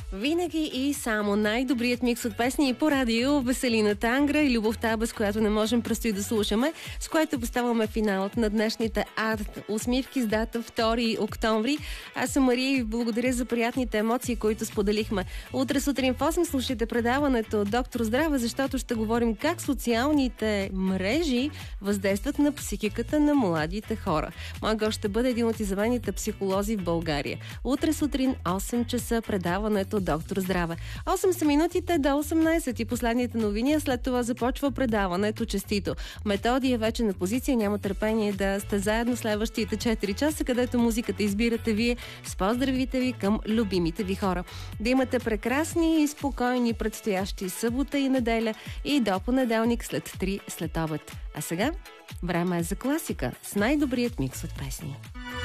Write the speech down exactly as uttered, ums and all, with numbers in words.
Винаги и само най-добрият микс от песни и по радио, Веселината Ангра и Любовта, без която не можем предстои да слушаме, с което поставяме финалът на днешните арт усмивки с дата втори октомври. Аз съм Мария и ви благодаря за приятните емоции, които споделихме. Утре сутрин в осем слушайте предаването Доктор Здраве, защото ще говорим как социалните мрежи въздействат на психиката на младите хора. Моя гост ще бъде един от изявените психолози в България. Утре сутрин осем часа предаването Доктор Здраве. осем са минутите до осемнайсет и последните новини, а след това започва предаването Честито. Методи е вече на позиция, няма търпение да сте заедно следващите четири часа, където музиката избирате вие с поздравите ви към любимите ви хора. Да имате прекрасни и спокойни предстоящи събота и неделя и до понеделник след три след обед. А сега време е за класика с най-добрият микс от песни.